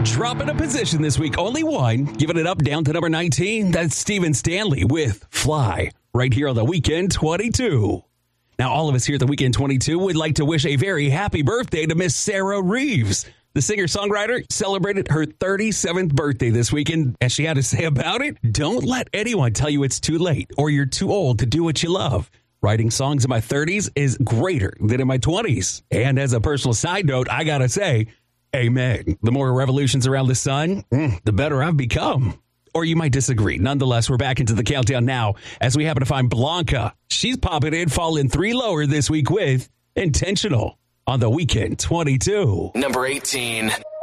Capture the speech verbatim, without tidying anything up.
Dropping a position this week, only one. Giving it up down to number nineteen. That's Stephen Stanley with Fly, right here on the Weekend twenty-two. Now, all of us here at the Weekend twenty-two would like to wish a very happy birthday to Miss Sarah Reeves. The singer-songwriter celebrated her thirty-seventh birthday this weekend, and she had to say about it, don't let anyone tell you it's too late or you're too old to do what you love. Writing songs in my thirties is greater than in my twenties. And as a personal side note, I gotta say, amen. The more revolutions around the sun, the better I've become. Or you might disagree. Nonetheless, we're back into the countdown now as we happen to find Blanca. She's popping in, falling three lower this week with Intentional on the Weekend twenty-two. Number eighteen.